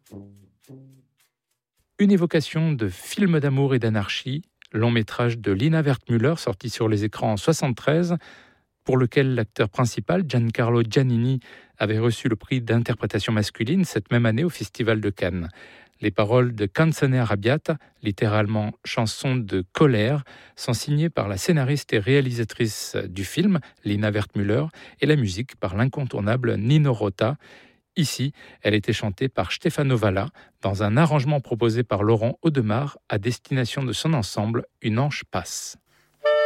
Une évocation de films d'amour et d'anarchie, long métrage de Lina Wertmüller sorti sur les écrans en 1973, pour lequel l'acteur principal, Giancarlo Giannini, avait reçu le prix d'interprétation masculine cette même année au Festival de Cannes. Les paroles de Canzone arrabbiata, littéralement chanson de colère, sont signées par la scénariste et réalisatrice du film, Lina Wertmüller, et la musique par l'incontournable Nino Rota. Ici, elle était chantée par Stefano Valla dans un arrangement proposé par Laurent Audemars à destination de son ensemble Une anche passe.